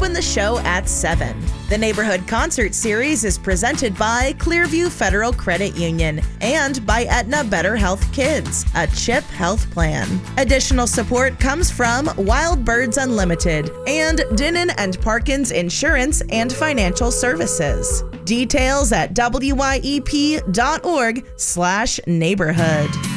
open the show at 7. The Neighborhood Concert Series is presented by Clearview Federal Credit Union and by Aetna Better Health Kids, a CHIP health plan. Additional support comes from Wild Birds Unlimited and Dinnan and Parkins Insurance and Financial Services. Details at wyep.org/neighborhood.